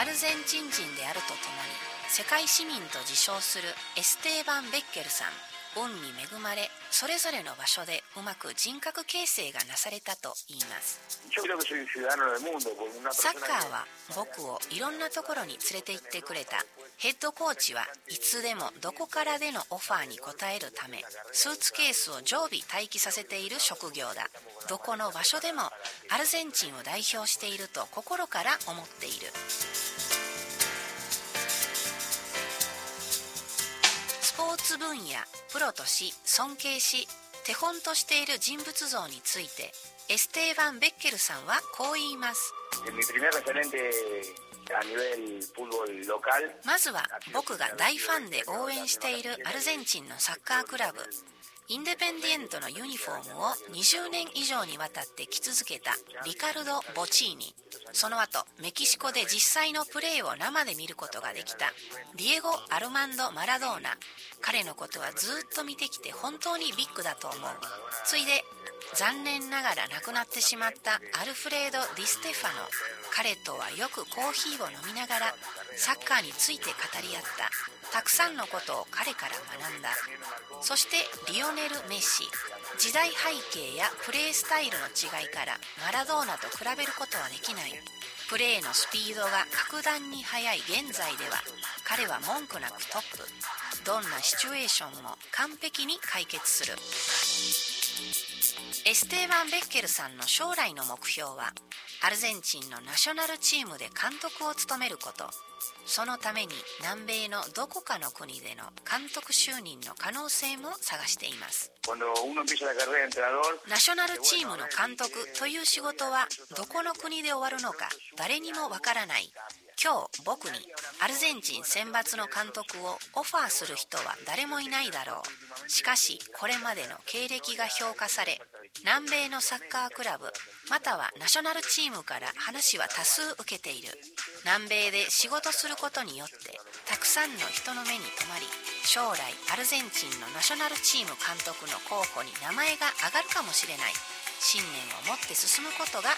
アルゼンチン人であるとともに世界市民と自称するエステーバン・ベッケルさん。運に恵まれ、それぞれの場所でうまく人格形成がなされたと言います。サッカーは僕をいろんなところに連れて行ってくれた。ヘッドコーチはいつでもどこからでのオファーに応えるため、スーツケースを常備待機させている職業だ。どこの場所でもアルゼンチンを代表していると心から思っている。スポーツ分野、プロとし尊敬し手本としている人物像についてエステーバン・ベッケルさんはこう言います。まずは僕が大ファンで応援しているアルゼンチンのサッカークラブインデペンディエントのユニフォームを20年以上にわたって着続けたリカルド・ボチーニ。その後メキシコで実際のプレーを生で見ることができたディエゴ・アルマンド・マラドーナ。彼のことはずっと見てきて本当にビッグだと思う。ついで残念ながら亡くなってしまったアルフレード・ディステファノ。彼とはよくコーヒーを飲みながらサッカーについて語り合った。たくさんのことを彼から学んだ。そしてリオネル・メッシ。時代背景やプレースタイルの違いからマラドーナと比べることはできない。プレーのスピードが格段に速い現在では彼は文句なくトップ。どんなシチュエーションも完璧に解決する。エステーバン・ベッケルさんの将来の目標はアルゼンチンのナショナルチームで監督を務めること。そのために南米のどこかの国での監督就任の可能性も探しています。ナショナルチームの監督という仕事はどこの国で終わるのか誰にもわからない。今日僕にアルゼンチン選抜の監督をオファーする人は誰もいないだろう。しかしこれまでの経歴が評価され、南米のサッカークラブまたはナショナルチームから話は多数受けている。南米で仕事することによってたくさんの人の目に留まり、将来アルゼンチンのナショナルチーム監督の候補に名前が挙がるかもしれない。信念を持って進むことが